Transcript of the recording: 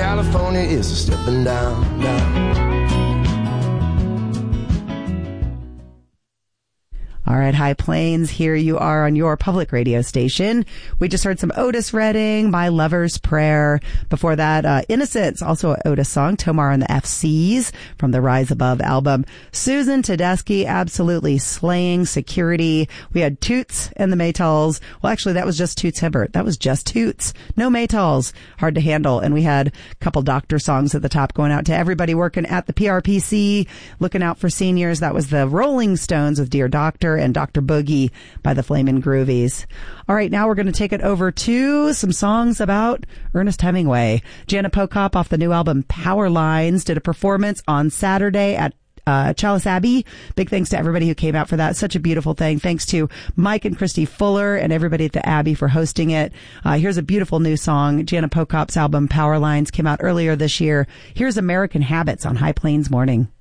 California is a stepping down, down. All right, High Plains, here you are on your public radio station. We just heard some Otis Redding, My Lover's Prayer. Before that, Innocence, also an Otis song, Tomar and the FCs from the Rise Above album. Susan Tedeschi, absolutely slaying Security. We had Toots and the Maytals. Well, actually, that was just Toots Hibbert. That was just Toots. No Maytals. Hard to handle. And we had a couple doctor songs at the top going out to everybody working at the PRPC, looking out for seniors. That was the Rolling Stones with Dear Doctor and Dr. Boogie by the Flamin' Groovies. All right, now we're going to take it over to some songs about Ernest Hemingway. Janet Pokop off the new album Power Lines did a performance on Saturday at Chalice Abbey. Big thanks to everybody who came out for that. Such a beautiful thing. Thanks to Mike and Christy Fuller and everybody at the Abbey for hosting it. Here's a beautiful new song. Janet Pokop's album Power Lines came out earlier this year. Here's American Habits on High Plains Morning.